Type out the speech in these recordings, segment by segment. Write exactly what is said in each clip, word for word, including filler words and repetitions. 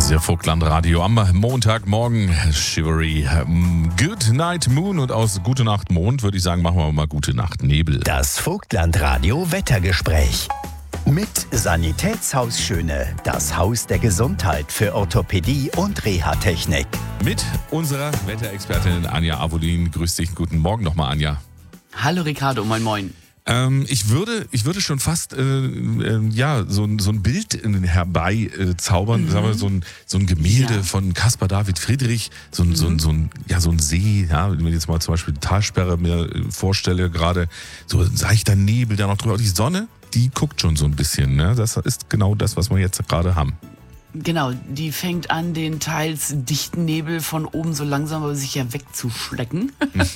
ist ja Vogtland-Radio am Montagmorgen. Shivery Good Night Moon, und aus Gute Nacht Mond würde ich sagen, machen wir mal Gute Nacht Nebel. Das Vogtland-Radio Wettergespräch. Mit Sanitätshaus Schöne, das Haus der Gesundheit für Orthopädie und Reha-Technik. Mit unserer Wetterexpertin Anja Avolin. Grüß dich, guten Morgen nochmal, Anja. Hallo Ricardo, moin moin. Ähm, ich würde, ich würde schon fast äh, äh, ja, so, ein, so ein Bild herbei äh, zaubern, mhm. sagen wir, so ein, so ein Gemälde ja. von Caspar David Friedrich, so ein, mhm. so ein, so ein, ja, so ein See, ja, wenn ich jetzt mal zum Beispiel die Talsperre mir vorstelle, gerade so ein seichter Nebel, der noch drüber, die Sonne, die guckt schon so ein bisschen, ne? Das ist genau das, was wir jetzt gerade haben. Genau, die fängt an, den teils dichten Nebel von oben so langsam aber sicher wegzuschlecken.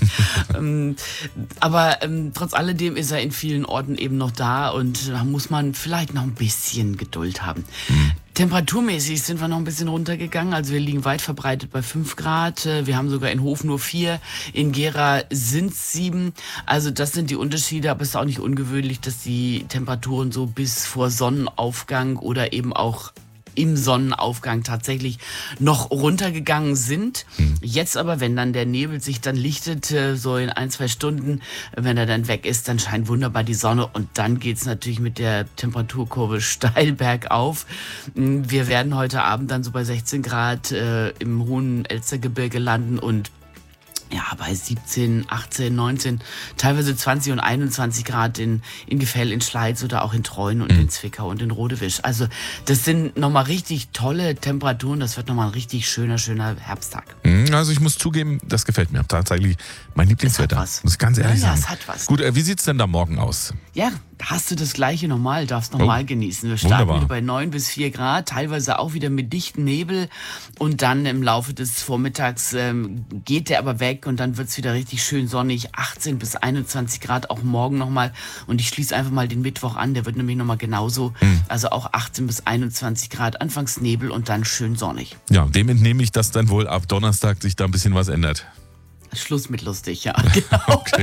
ähm, aber ähm, trotz alledem ist er in vielen Orten eben noch da, und da muss man vielleicht noch ein bisschen Geduld haben. Mhm. Temperaturmäßig sind wir noch ein bisschen runtergegangen, also wir liegen weit verbreitet bei fünf Grad, wir haben sogar in Hof nur vier, in Gera sind es sieben, also das sind die Unterschiede, aber es ist auch nicht ungewöhnlich, dass die Temperaturen so bis vor Sonnenaufgang oder eben auch im Sonnenaufgang tatsächlich noch runtergegangen sind. Hm. Jetzt aber, wenn dann der Nebel sich dann lichtet, so in ein, zwei Stunden, wenn er dann weg ist, dann scheint wunderbar die Sonne, und dann geht's natürlich mit der Temperaturkurve steil bergauf. Wir werden heute Abend dann so bei sechzehn Grad äh, im hohen Elstergebirge landen und ja, bei siebzehn, achtzehn, neunzehn, teilweise zwanzig und einundzwanzig Grad in, in Gefell, in Schleiz oder auch in Treuen und mhm. in Zwickau und in Rodewisch. Also das sind nochmal richtig tolle Temperaturen. Das wird nochmal ein richtig schöner, schöner Herbsttag. Also ich muss zugeben, das gefällt mir tatsächlich mein Lieblingswetter. Muss ich ganz ehrlich ja, sagen. Ja, es hat was. Gut, wie sieht's denn da morgen aus? Ja, hast du das Gleiche nochmal, darfst nochmal oh, genießen. Wir starten wunderbar. wieder bei neun bis vier Grad, teilweise auch wieder mit dichtem Nebel, und dann im Laufe des Vormittags ähm, geht der aber weg, und dann wird's wieder richtig schön sonnig, achtzehn bis einundzwanzig Grad, auch morgen nochmal, und ich schließe einfach mal den Mittwoch an, der wird nämlich nochmal genauso, mhm. also auch achtzehn bis einundzwanzig Grad, anfangs Nebel und dann schön sonnig. Ja, dem entnehme ich, dass dann wohl ab Donnerstag sich da ein bisschen was ändert. Schluss mit lustig, ja, genau. Okay.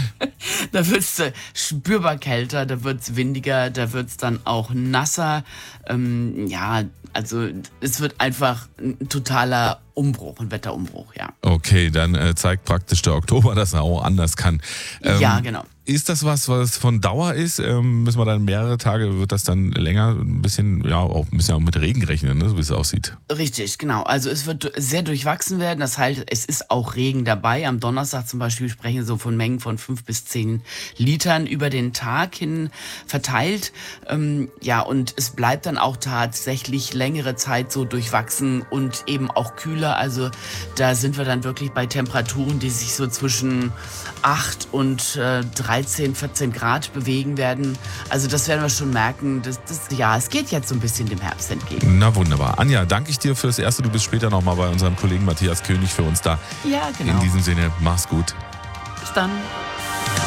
Da wird's äh, spürbar kälter, da wird's windiger, da wird's dann auch nasser. Ähm, ja, also es wird einfach ein totaler Umbruch, ein Wetterumbruch, ja. Okay, dann äh, zeigt praktisch der Oktober, dass er auch anders kann. Ähm, ja, genau. Ist das was, was von Dauer ist? Ähm, müssen wir dann mehrere Tage, wird das dann länger, ein bisschen, ja, auch ein bisschen auch mit Regen rechnen, ne, so wie es aussieht? Richtig, genau. Also es wird sehr durchwachsen werden. Das heißt, es ist auch Regen dabei. Am Donnerstag zum Beispiel sprechen wir so von Mengen von fünf bis zehn Litern über den Tag hin verteilt. Ähm, ja, und es bleibt dann auch tatsächlich längere Zeit so durchwachsen und eben auch kühler. Also da sind wir dann wirklich bei Temperaturen, die sich so zwischen acht und äh, dreizehn, vierzehn Grad bewegen werden. Also das werden wir schon merken. Das, das, ja, es geht jetzt so ein bisschen dem Herbst entgegen. Na wunderbar. Anja, danke ich dir fürs Erste. Du bist später nochmal bei unserem Kollegen Matthias König für uns da. Ja, genau. In diesem Sinne, mach's gut. Bis dann.